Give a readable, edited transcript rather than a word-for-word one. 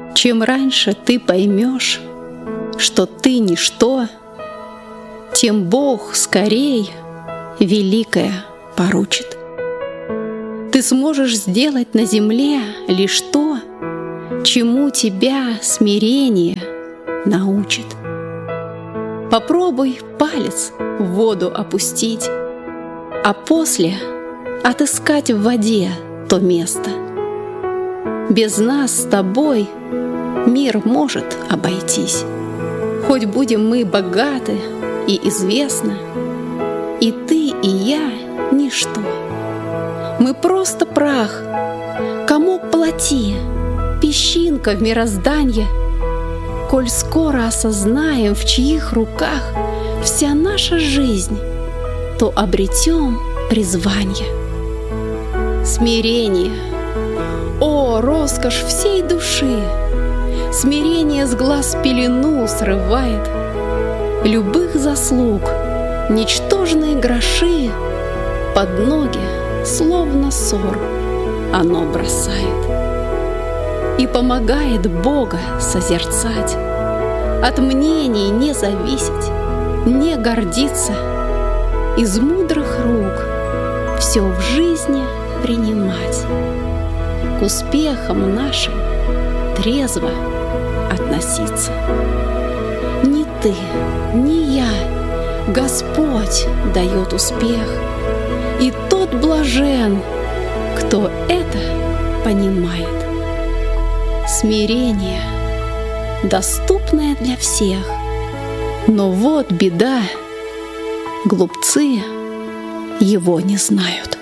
Чем раньше ты поймешь, что ты ничто, тем Бог скорей великое поручит. Ты сможешь сделать на земле лишь то, чему тебя смирение научит. Попробуй палец в воду опустить, а после отыскать в воде то место. Без нас с тобой мир может обойтись. Хоть будем мы богаты и известны, и ты, и я — ничто. Мы просто прах, комок плоти, песчинка в мирозданье. Коль скоро осознаем, в чьих руках вся наша жизнь, то обретем призвание. Смирение, о, роскошь всей души! Смирение с глаз пелену срывает. Любых заслуг ничтожные гроши под ноги, словно ссор, оно бросает. И помогает Бога созерцать, от мнений не зависеть, не гордиться, из мудрых рук все в жизни принимать, к успехам нашим трезво относиться. Ни ты, ни я, Господь дает успех, и тот блажен, кто это понимает. Смирение, доступное для всех, но вот беда, глупцы его не знают.